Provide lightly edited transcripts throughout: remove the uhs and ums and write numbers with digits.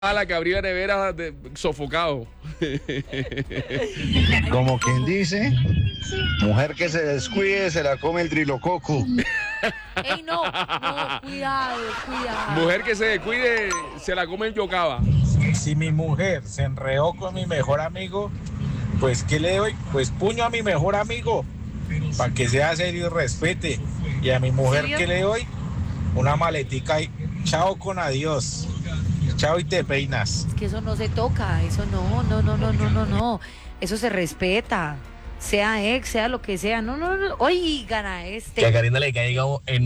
la que abría nevera sofocado. Como quien dice, mujer que se descuide se la come el trilococo. Ey, no, cuidado. Mujer que se descuide se la come el yocaba. Si mi mujer se enredó con mi mejor amigo, pues ¿qué le doy? Pues puño a mi mejor amigo, para que sea serio y respete. Y a mi mujer, ¿qué le doy? Una maletica y chao con adiós. Chao y te peinas. Es que eso no se toca, eso no. Eso se respeta. Sea ex, sea lo que sea. No. Oigan a Que a Karina le caiga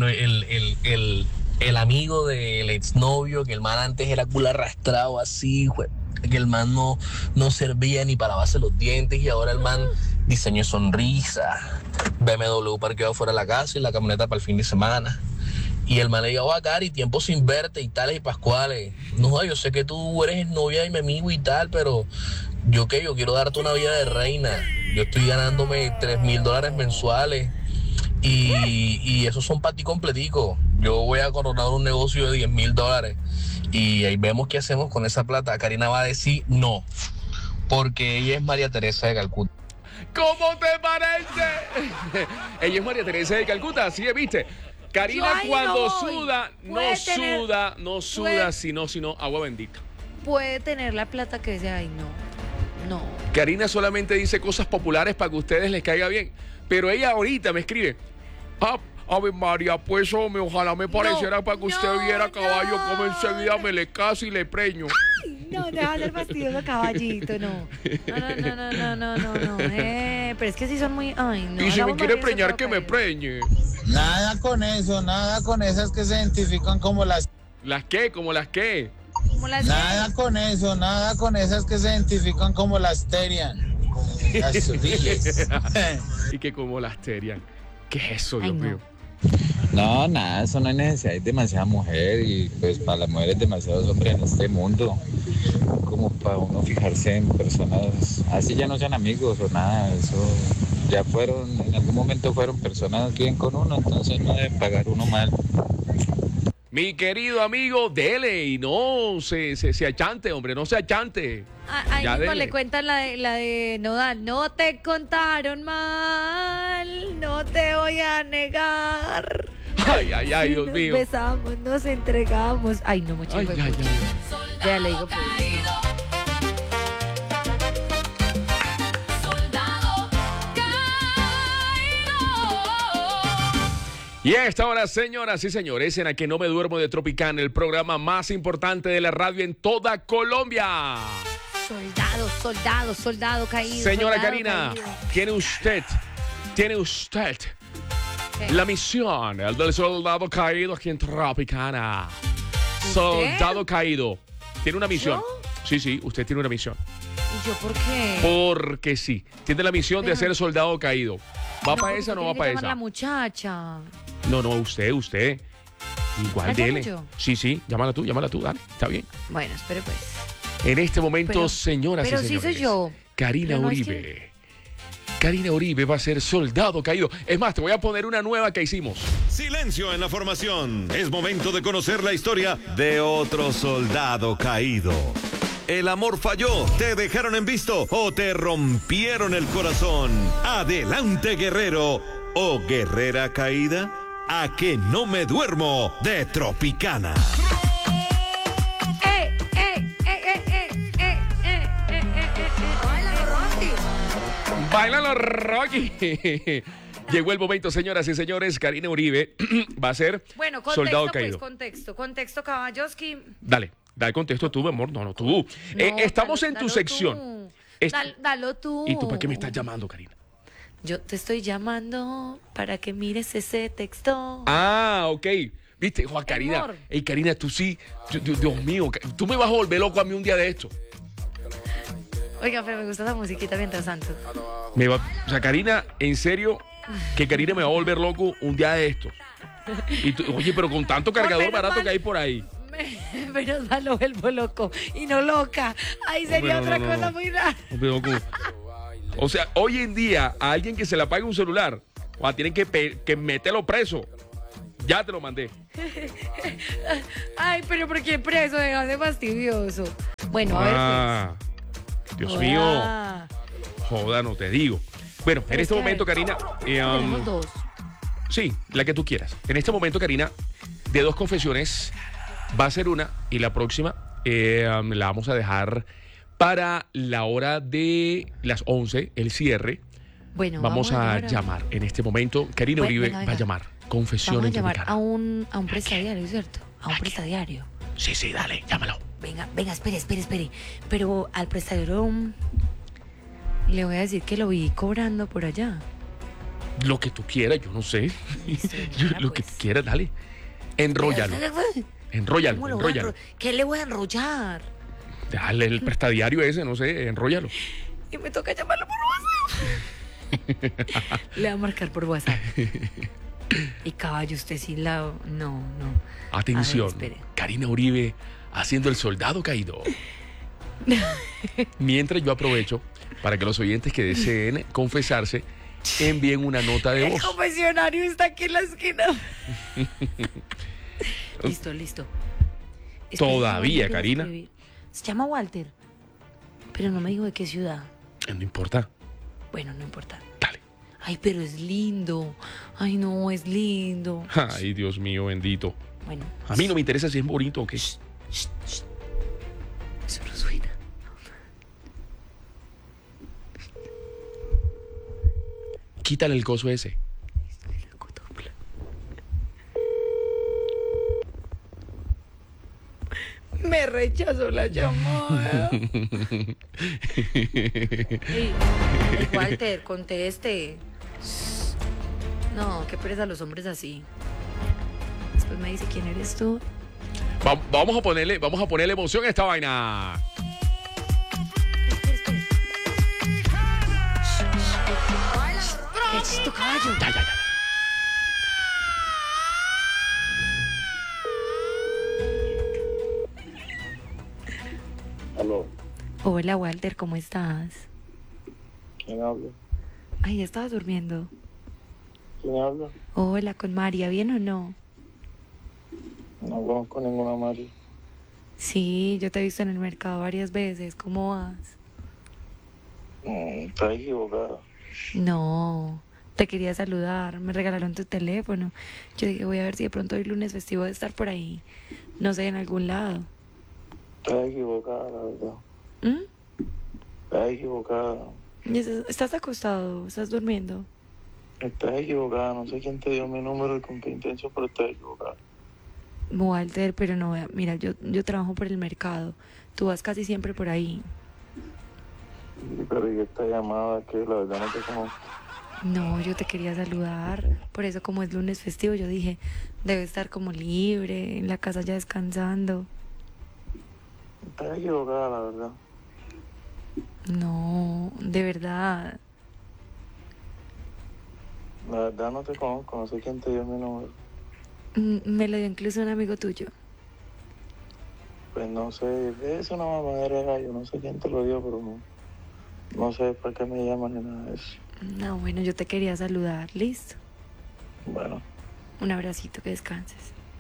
el amigo del exnovio, que el man antes era culo arrastrado así, que el man no servía ni para lavarse los dientes y ahora el man diseño sonrisa, BMW parqueado fuera de la casa y la camioneta para el fin de semana. Y el man le dijo, Cari, tiempo sin verte y tales y pascuales. No, yo sé que tú eres novia de mi amigo y tal, pero yo quiero darte una vida de reina. Yo estoy ganándome $3,000 mensuales y esos son para ti completico. Yo voy a coronar un negocio de $10,000 y ahí vemos qué hacemos con esa plata. Karina va a decir no, porque ella es María Teresa de Calcuta. ¿Cómo te parece? Ella es María Teresa de Calcuta, ¿sí viste? Karina cuando no suda, sino agua bendita. Puede tener la plata que sea, no. Karina solamente dice cosas populares para que a ustedes les caiga bien. Pero ella ahorita me escribe, Ave María, pues hombre, ojalá me pareciera para que usted viera caballo, como enseguida me le caso y le preño. No, deja de ser fastidioso, caballito, no. Pero es que sí son muy... Ay, no. Y si me quiere preñar, que me preñe. Nada con esas que se identifican como las... ¿Las qué? ¿Como las qué? Nada con esas que se identifican como las Terian. Las sutiles. Y que como las Terian. ¿Qué es eso, Dios mío? No, nada, eso no hay necesidad, hay demasiada mujer y pues para las mujeres demasiados hombres en este mundo, como para uno fijarse en personas, así ya no sean amigos o nada, eso ya en algún momento fueron personas bien con uno, entonces no deben pagar uno mal. Mi querido amigo, dele y no se achante, hombre, no se achante. Ahí mismo le cuentan la de Nodal. No te contaron mal, no te voy a negar. Ay, Dios mío. Nos besamos, nos entregamos. Ay, no, mucho. Ya le digo. Y a esta hora, señoras y señores, en la que no me duermo de Tropicana, el programa más importante de la radio en toda Colombia. Soldado caído. Señora Karina, tiene usted la misión, el del soldado caído aquí en Tropicana. Soldado caído. Tiene una misión. ¿Yo? Sí, usted tiene una misión. ¿Y yo por qué? Porque sí. Tiene la misión de ser soldado caído. ¿Va para esa o no va para esa? La muchacha. No, usted. Igual dele. Sí, llámala tú, dale, está bien. Bueno, espere pues. En este momento, señoras y señores. Pero sí soy yo. Karina Uribe. Karina Uribe va a ser soldado caído. Es más, te voy a poner una nueva que hicimos. Silencio en la formación. Es momento de conocer la historia de otro soldado caído. El amor falló, te dejaron en visto o te rompieron el corazón. Adelante, guerrero o guerrera caída. A que no me duermo de Tropicana. Báilalo, Rocky. Llegó el momento, señoras y señores. Karina Uribe va a ser soldado caído. Contexto, Caballoski. Dale contexto tú, mi amor. No, tú. Estamos en tu sección. Dalo tú. ¿Y tú para qué me estás llamando, Karina? Yo te estoy llamando para que mires ese texto. Ah, ok. Viste, Juan Karina. Ey, Karina, tú sí. Dios mío, tú me vas a volver loco a mí un día de esto. Oiga, pero me gusta esa musiquita mientras tanto. O sea, Karina, en serio, que Karina me va a volver loco un día de esto. Y oye, pero con tanto cargador barato que hay por ahí. Pero lo vuelvo loco y no loca. Ahí sería otra cosa muy rara. O sea, hoy en día, a alguien que se le apague un celular, tienen que meterlo preso. Ya te lo mandé. Ay, pero ¿por qué preso? Déjame fastidioso. Bueno, a ver, pues. Dios mío. Joda, no te digo. Bueno, Pero en es este que, a ver, momento, Karina. Tenemos dos. Sí, la que tú quieras. En este momento, Karina, de 2 confesiones va a ser una y la próxima la vamos a dejar para la hora de las 11, el cierre. Bueno, Vamos a llamar llamar en este momento. Karina Bueno, Uribe venga, va a venga. llamar. Vamos Confesiones a de mi llamar cara. a un prestadiario, ¿cierto? A un prestadiario. Sí, dale, llámalo. Venga, espere. Pero al prestadero le voy a decir que lo vi cobrando por allá. Lo que tú quieras, yo no sé. Señora, Lo que tú pues. quieras, dale. Enróllalo. Enróllalo, ¿Cómo lo voy a enróllalo. ¿Qué le voy a enrollar? Dale el prestadiario ese, no sé, enróllalo. Y me toca llamarlo por WhatsApp. Le voy a marcar por WhatsApp. Y caballo, usted sí la... No. Atención, A ver, espere. Karina Uribe haciendo el soldado caído. Mientras yo aprovecho para que los oyentes que deseen confesarse envíen una nota de El voz. confesionario está aquí en la esquina. Listo. Espere, Todavía, no, yo Karina. quiero escribir. Se llama Walter, pero no me dijo de qué ciudad. No importa, Bueno, no importa. dale. Ay, pero es lindo. Ay, no, es lindo. Ay, Dios mío, bendito. Bueno. A mí no me interesa si es bonito o qué. Eso no suena. Quítale el coso ese. Me rechazó la llamada. Ey, Walter, conteste. No, qué pereza los hombres así. Después me dice, ¿quién eres tú? Vamos a ponerle emoción a esta vaina. Espera. ¿Qué es esto, caballo? Ya. Aló, Hola, Walter, ¿cómo estás? ¿quién habla? Ay, ya estabas durmiendo. ¿Quién habla? Hola, con María, ¿bien o no? No conozco ninguna María. Sí, yo te he visto en el mercado varias veces. ¿Cómo vas? Estás equivocada. No, te quería saludar. Me regalaron tu teléfono. Yo dije, voy a ver si de pronto hoy lunes festivo de estar por ahí. No sé, en algún lado. Estás equivocada, la verdad. ¿Mm? Estás equivocada. ¿Y estás acostado? ¿Estás durmiendo? Estás equivocada. No sé quién te dio mi número y con qué intención, pero estás equivocada. Walter, pero no, mira, yo trabajo por el mercado. Tú vas casi siempre por ahí. Sí, pero ¿y esta llamada que la verdad no te conozco? No, yo te quería saludar. Por eso, como es lunes festivo, yo dije, debe estar como libre, en la casa ya descansando. Estás equivocada, la verdad. No, de verdad. La verdad no te conozco. No sé quién te dio mi número. Me lo dio incluso un amigo tuyo. Pues no sé. Es una mamadera de gallo. No sé quién te lo dio, pero no sé por qué me llaman ni nada de eso. No, bueno, yo te quería saludar. ¿Listo? Bueno. Un abracito, que descanses.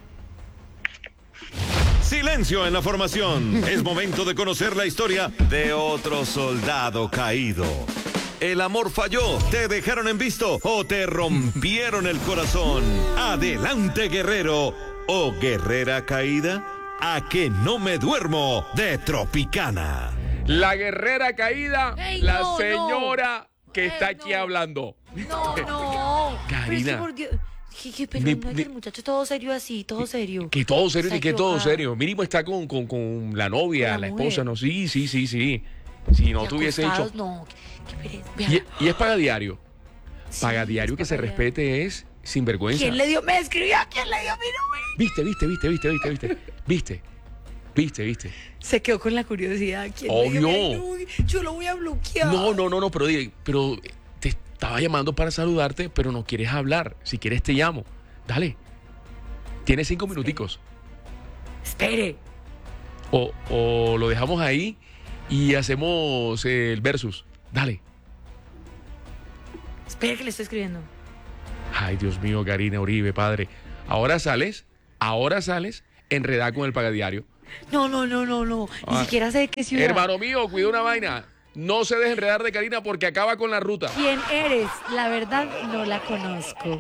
Silencio en la formación. Es momento de conocer la historia de otro soldado caído. El amor falló, te dejaron en visto o te rompieron el corazón. Adelante, guerrero o guerrera caída. A que no me duermo de Tropicana. La guerrera caída, Ey, la no, señora que Ey, está aquí no. hablando. No. Karina. Pero es que por Dios. Pero no es que el muchacho todo serio así, todo serio. Que todo serio, Está ni que todo equivocada. serio. Mínimo está con la novia, Con la la mujer. esposa, no, sí. Si no Y te hubiese acostados, hecho. No, qué pereza. Vea, Y es paga diario. sí, Paga diario es que se paga respete es sinvergüenza. ¿Quién le dio? Me escribió, ¿quién le dio mi número? ¿Viste? Se quedó con la curiosidad. ¿Quién le dio mi Obvio. número? Yo lo voy a bloquear. No, pero te estaba llamando para saludarte, pero no quieres hablar. Si quieres te llamo. Dale. Tienes 5 minuticos. Espere. O lo dejamos ahí y hacemos el versus. Dale. Espere que le estoy escribiendo. Ay, Dios mío, Karina Uribe, padre. Ahora sales enredada con el pagadiario. No. Ni siquiera sé de qué ciudad. Hermano mío, cuida una vaina. No se deje enredar de Karina porque acaba con la ruta. ¿Quién eres? La verdad, no la conozco.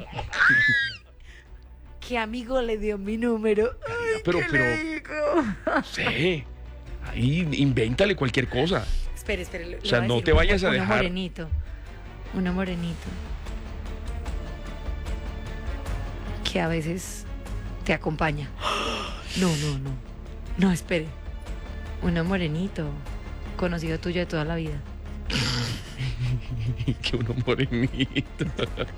¿Qué amigo le dio mi número? Ay, Pero, ¿qué le digo? Sí. Ahí, invéntale cualquier cosa. Espere. O sea, no te vayas a dejar. Uno morenito. Que a veces te acompaña. No, espere. Uno morenito. Conocido tuyo de toda la vida. Que uno morenito.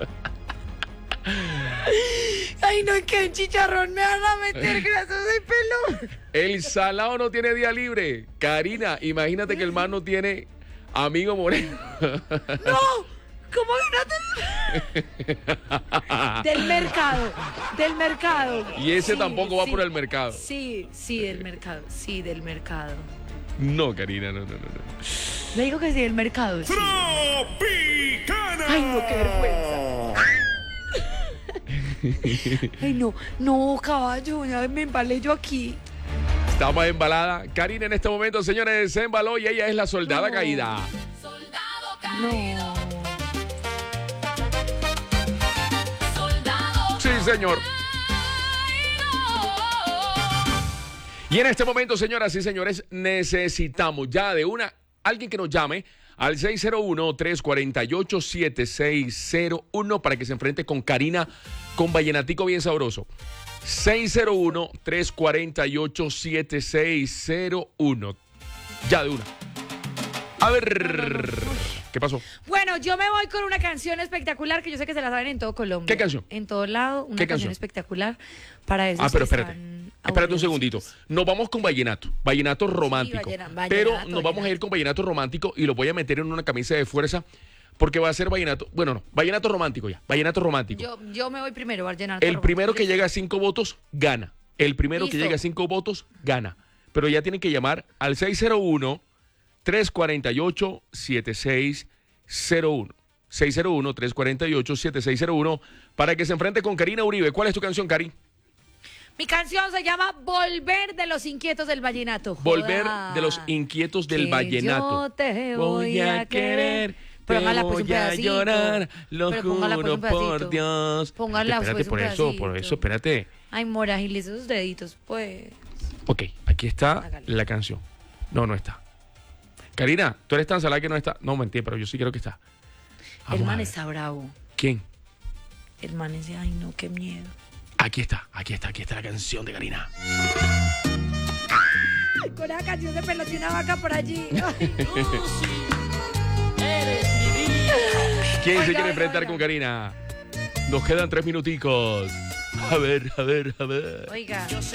Ay, no, es que en chicharrón me van a meter grasas de pelo. El salado no tiene día libre. Karina, imagínate que el man no tiene amigo moreno. No, ¿cómo que no te... Del mercado. Y ese Sí, tampoco va sí. por el mercado. Sí, del mercado. No, Karina, no. Le digo que sí, del mercado. Sí. Ay, no, qué vergüenza. Ay, no, caballo, ya me embalé yo aquí. Estamos embalada. Karina en este momento, señores, se embaló y ella es la soldada caída. No. Sí, señor. Y en este momento, señoras y señores, necesitamos ya de alguien que nos llame al 601-348-7601 para que se enfrente con Karina con vallenatico bien sabroso. 601-348-7601. Ya de una. A ver, ¿qué pasó? Bueno, yo me voy con una canción espectacular que yo sé que se la saben en todo Colombia. ¿Qué canción? En todo lado, una ¿Qué canción canción? espectacular para eso. Pero espérate un segundito. Nos vamos con vallenato romántico. vallenato, pero nos vamos a ir con vallenato romántico y lo voy a meter en una camisa de fuerza porque va a ser vallenato. Bueno, no, vallenato romántico ya. Vallenato romántico. Yo me voy primero, vallenato El romántico. primero que llega a 5 votos gana. El primero que Listo. llega a 5 votos gana. Pero ya tienen que llamar al 601-348-7601. 601-348-7601 para que se enfrente con Karina Uribe. ¿Cuál es tu canción, Cari? Mi canción se llama Volver de los Inquietos del Vallenato. Volver Joda. de los Inquietos del Que Vallenato. Yo te voy a querer. Pero póngala, pues, un voy a pedacito. llorar, lo Pero póngala, pues, juro un pedacito. por Dios. Póngala, Espérate, pues, un por pedacito. eso, espérate. Ay, Mora, agilice esos deditos, pues. Ok, aquí está Hágale. la canción. No está. Karina, tú eres tan salada que no está. No, mentira, pero yo sí creo que está. Vamos El a man ver. está bravo. ¿Quién? El man dice, ay, no, qué miedo. Aquí está la canción de Karina. Ay, con esa canción se peloteó una vaca por allí. Ay, ¿Quién se Oiga, quiere enfrentar oiga. con Karina? Nos quedan 3 minuticos. A ver. Oiga. Yo sé